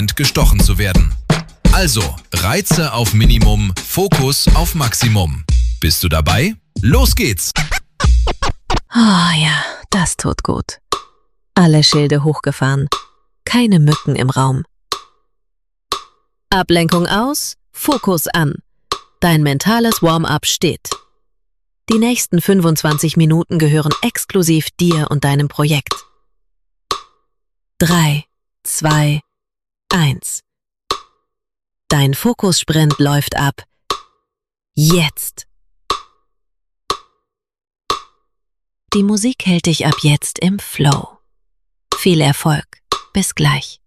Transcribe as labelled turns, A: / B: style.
A: gestochen zu werden. Also, Reize auf Minimum, Fokus auf Maximum. Bist du dabei? Los geht's!
B: Oh ja, das tut gut. Alle Schilde hochgefahren. Keine Mücken im Raum. Ablenkung aus, Fokus an. Dein mentales Warm-up steht. Die nächsten 25 Minuten gehören exklusiv dir und deinem Projekt. 3, 2, 1. Dein Fokussprint läuft ab. Jetzt! Die Musik hält dich ab jetzt im Flow. Viel Erfolg. Bis gleich.